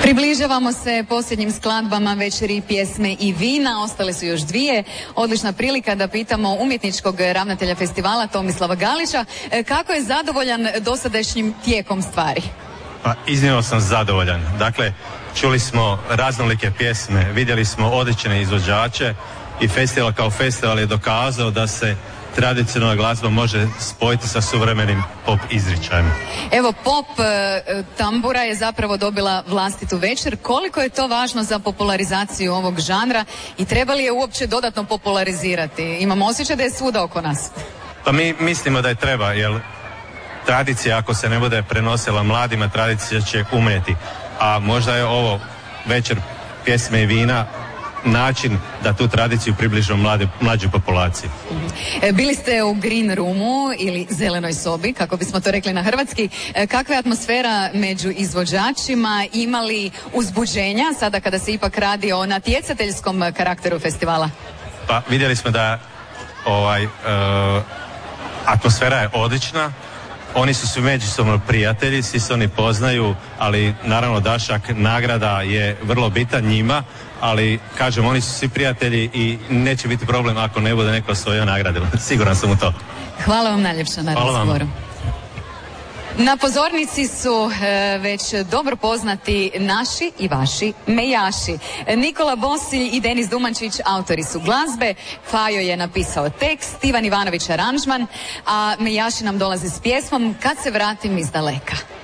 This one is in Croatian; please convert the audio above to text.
Približavamo se posljednjim skladbama večeri pjesme i vina, ostale su još dvije. Odlična prilika da pitamo umjetničkog ravnatelja festivala Tomislava Galića kako je zadovoljan dosadašnjim tijekom stvari. Pa iznimno sam zadovoljan. Dakle, čuli smo raznolike pjesme, vidjeli smo odlične izvođače i festival kao festival je dokazao da se tradicionalna glazba može spojiti sa suvremenim pop izričajem. Evo, pop tambura je zapravo dobila vlastitu večer. Koliko je to važno za popularizaciju ovog žanra i treba li je uopće dodatno popularizirati? Imamo osjećaj da je svuda oko nas. Pa mi mislimo da je treba, jer tradicija ako se ne bude prenosila mladima, tradicija će umrijeti. A možda je ovo večer pjesme i vina način da tu tradiciju približimo mlađoj populaciji. Bili ste u Green Roomu ili zelenoj sobi, kako bismo to rekli na hrvatski. Kakva je atmosfera među izvođačima? Imali uzbuđenja sada kada se ipak radi o natjecateljskom karakteru festivala? Pa vidjeli smo da atmosfera je odlična. Oni su svi međusobno prijatelji, svi se oni poznaju, ali naravno dašak nagrada je vrlo bitan njima, ali kažem, oni su svi prijatelji i neće biti problem ako ne bude neko osvojio nagrade. Siguran sam u to. Hvala vam najljepša na razgovoru. Na pozornici su već dobro poznati naši i vaši mejaši. Nikola Bosilj i Denis Dumančić autori su glazbe, Fajo je napisao tekst, Ivan Ivanović aranžman, a mejaši nam dolaze s pjesmom Kad se vratim iz daleka.